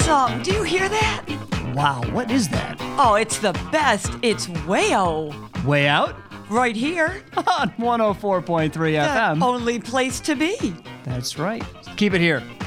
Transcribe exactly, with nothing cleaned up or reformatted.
awesome. Do you hear that? Wow, what is that? Oh, it's the best. It's Wayo. Way Out? Right here. On one oh four point three F M. The only place to be. That's right. Keep it here.